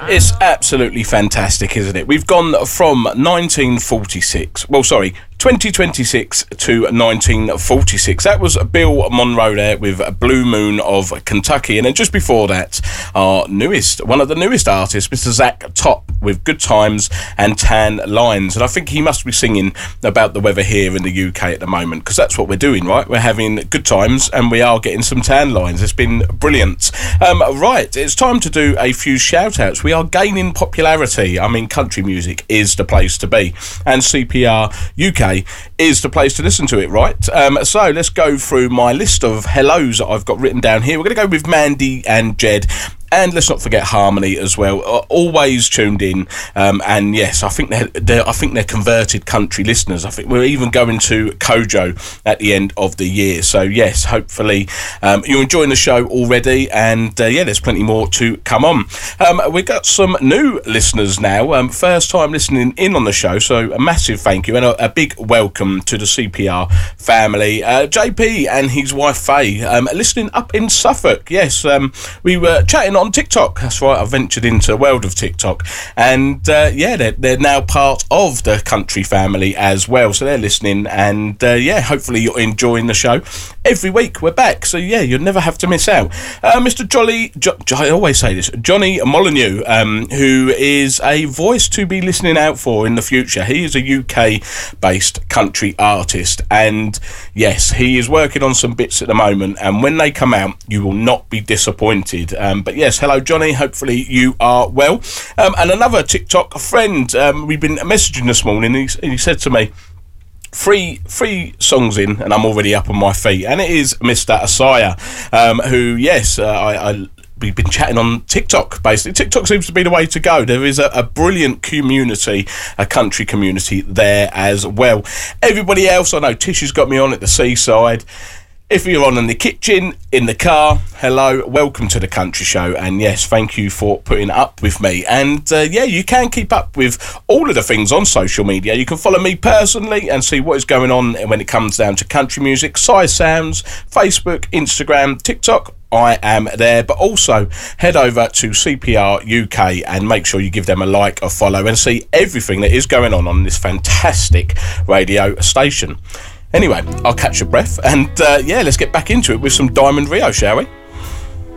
It's absolutely fantastic, isn't it? We've gone from 2026 to 1946. That was Bill Monroe there with Blue Moon of Kentucky. And then just before that, one of the newest artists, Mr. Zach Top, with Good Times and Tan Lines. And I think he must be singing about the weather here in the UK at the moment, because that's what we're doing, right? We're having good times and we are getting some tan lines. It's been brilliant. Right, it's time to do a few shout-outs. We are gaining popularity. I mean, country music is the place to be. And CPR UK is the place to listen to it, right? So let's go through my list of hellos that I've got written down here. We're going to go with Mandy and Jed. And let's not forget Harmony as well. Always tuned in, and yes, I think they're converted country listeners. I think we're even going to Kojo at the end of the year. So yes, hopefully you're enjoying the show already, and there's plenty more to come on. We've got some new listeners now, first time listening in on the show. So a massive thank you and a big welcome to the CPR family. JP and his wife Faye, listening up in Suffolk. Yes, we were chatting on TikTok. That's right, I ventured into the world of TikTok, and they're now part of the country family as well, so they're listening, and hopefully you're enjoying the show. Every week we're back, so you'll never have to miss out. Mr. I always say this, Johnny Molyneux, who is a voice to be listening out for in the future. He is a UK based country artist, and yes, he is working on some bits at the moment, and when they come out you will not be disappointed. But yes, hello Johnny, hopefully you are well. And another TikTok friend, we've been messaging this morning, and he said to me, three songs in and I'm already up on my feet, and it is Mr. Asaya, who we've been chatting on TikTok. Basically, TikTok seems to be the way to go. There is a brilliant community, a country community there as well. Everybody else, I know Tish has got me on at the seaside. If you're on in the kitchen, in the car, hello, welcome to the Country Show, and yes, thank you for putting up with me. And you can keep up with all of the things on social media. You can follow me personally and see what is going on when it comes down to country music. Size Sounds, Facebook, Instagram, TikTok, I am there. But also head over to CPR UK and make sure you give them a like, a follow, and see everything that is going on this fantastic radio station. Anyway, I'll catch your breath, and let's get back into it with some Diamond Rio, shall we?